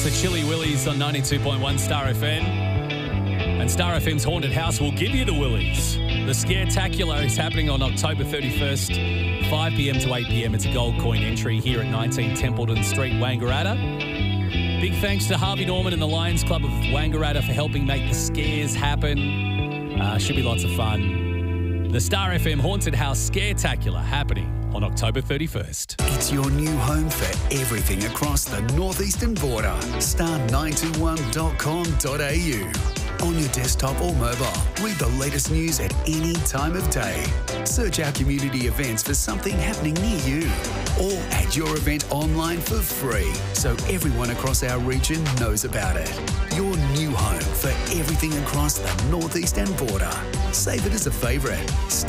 the Chili Willies on 92.1 Star FM. And Star FM's Haunted House will give you the willies. The Scaretacular is happening on October 31st, 5 p.m. to 8 p.m. It's a gold coin entry here at 19 Templeton Street, Wangaratta. Big thanks to Harvey Norman and the Lions Club of Wangaratta for helping make the scares happen. Should be lots of fun. The Star FM Haunted House Scaretacular happening on October 31st. It's your new home for everything across the northeastern border. Star921.com.au. On your desktop or mobile, read the latest news at any time of day. Search our community events for something happening near you. Or add your event online for free so everyone across our region knows about it. Your new home for everything across the northeastern border. Save it as a favourite.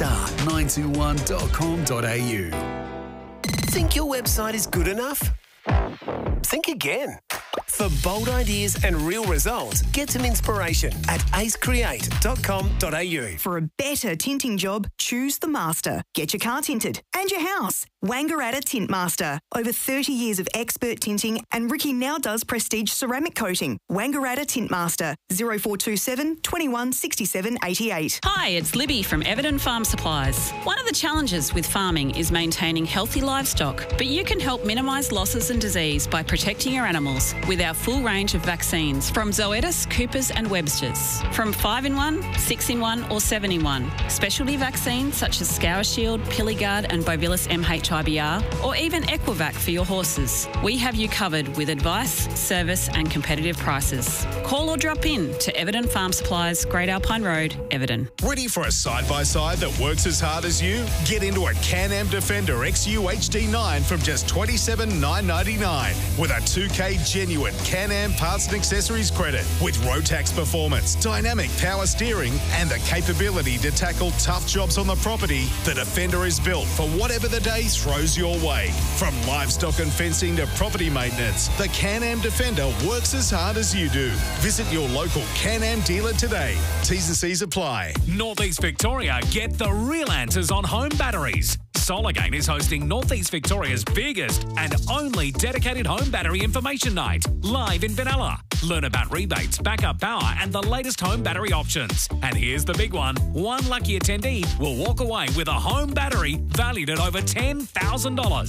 Star921.com.au. Think your website is good enough? Think again. For bold ideas and real results, get some inspiration at acecreate.com.au. For a better tinting job, choose the master. Get your car tinted and your house. Wangaratta Tint Master. Over 30 years of expert tinting, and Ricky now does prestige ceramic coating. Wangaratta Tint Master. 0427 21 67 88. Hi, it's Libby from Everton Farm Supplies. One of the challenges with farming is maintaining healthy livestock, but you can help minimise losses and disease by protecting your animals with our full range of vaccines from Zoetis, Coopers and Webster's. From 5-in-1, 6-in-1 or 7-in-1. Specialty vaccines such as Scour Shield, Piligard and Bovilis MHIBR, or even Equivac for your horses. We have you covered with advice, service and competitive prices. Call or drop in to Everton Farm Supplies, Great Alpine Road, Everton. Ready for a side-by-side that works as hard as you? Get into a Can-Am Defender XU HD9 from just $27,999 with a 2K genuine Can-Am parts and accessories credit with Rotax performance, dynamic power steering and the capability to tackle tough jobs on the property. The Defender is built for whatever the day throws your way. From livestock and fencing to property maintenance, the Can-Am Defender works as hard as you do. Visit your local Can-Am dealer today. T's and C's apply. Northeast Victoria, get the real answers on home batteries. Solargain is hosting Northeast Victoria's biggest and only dedicated home battery information night, live in Vanilla. Learn about rebates, backup power and the latest home battery options. And here's the big one. One lucky attendee will walk away with a home battery valued at over $10,000.